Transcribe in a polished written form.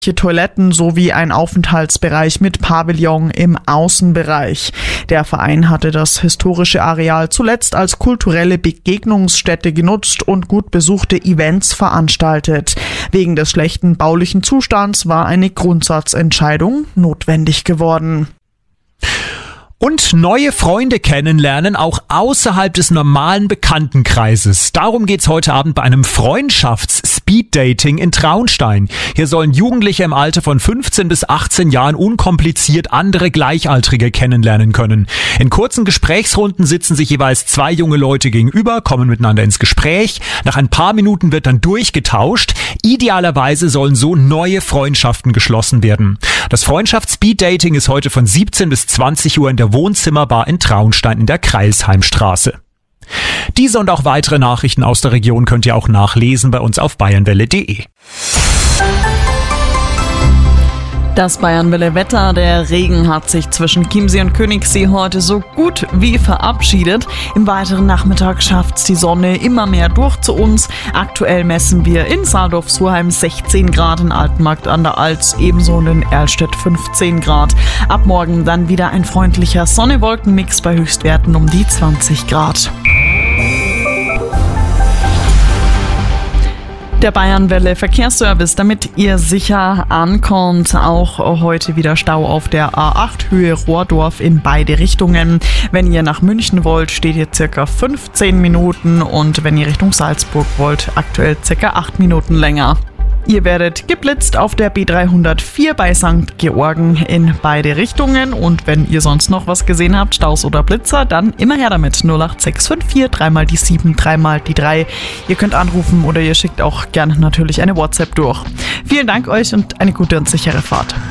Toiletten sowie ein Aufenthaltsbereich mit Pavillon im Außenbereich. Der Verein hatte das historische Areal zuletzt als kulturelle Begegnungsstätte genutzt und gut besuchte Events veranstaltet. Wegen des schlechten baulichen Zustands war eine Grundsatzentscheidung notwendig geworden. Und neue Freunde kennenlernen, auch außerhalb des normalen Bekanntenkreises. Darum geht's heute Abend bei einem Freundschafts-Speed-Dating in Traunstein. Hier sollen Jugendliche im Alter von 15 bis 18 Jahren unkompliziert andere Gleichaltrige kennenlernen können. In kurzen Gesprächsrunden sitzen sich jeweils 2 junge Leute gegenüber, kommen miteinander ins Gespräch. Nach ein paar Minuten wird dann durchgetauscht. Idealerweise sollen so neue Freundschaften geschlossen werden. Das Freundschafts-Speed-Dating ist heute von 17 bis 20 Uhr in der Wohnzimmerbar in Traunstein in der Kreilsheimstraße. Diese und auch weitere Nachrichten aus der Region könnt ihr auch nachlesen bei uns auf bayernwelle.de. Das Bayernwelle-Wetter, der Regen hat sich zwischen Chiemsee und Königssee heute so gut wie verabschiedet. Im weiteren Nachmittag schafft's die Sonne immer mehr durch zu uns. Aktuell messen wir in Saldorf-Surheim 16 Grad, in Altenmarkt an der Alz, ebenso in Erlstedt 15 Grad. Ab morgen dann wieder ein freundlicher Sonne-Wolken-Mix bei Höchstwerten um die 20 Grad. Der Bayernwelle Verkehrsservice, damit ihr sicher ankommt. Auch heute wieder Stau auf der A8 Höhe Rohrdorf in beide Richtungen. Wenn ihr nach München wollt, steht ihr circa 15 Minuten und wenn ihr Richtung Salzburg wollt, aktuell circa 8 Minuten länger. Ihr werdet geblitzt auf der B304 bei St. Georgen in beide Richtungen und wenn ihr sonst noch was gesehen habt, Staus oder Blitzer, dann immer her damit. 08654 3 die 7 3 die 3. Ihr könnt anrufen oder ihr schickt auch gerne natürlich eine WhatsApp durch. Vielen Dank euch und eine gute und sichere Fahrt.